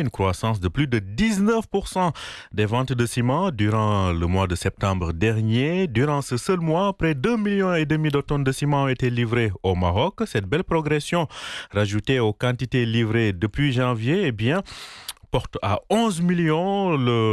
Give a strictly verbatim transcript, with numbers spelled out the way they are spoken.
une croissance de plus de dix-neuf pour cent des ventes de ciment durant le mois de septembre dernier. Durant ce seul mois, près de deux millions et demi de tonnes de ciment ont été livrées au Maroc. Cette belle progression, rajoutée aux quantités livrées depuis janvier, eh bien, porte à onze millions le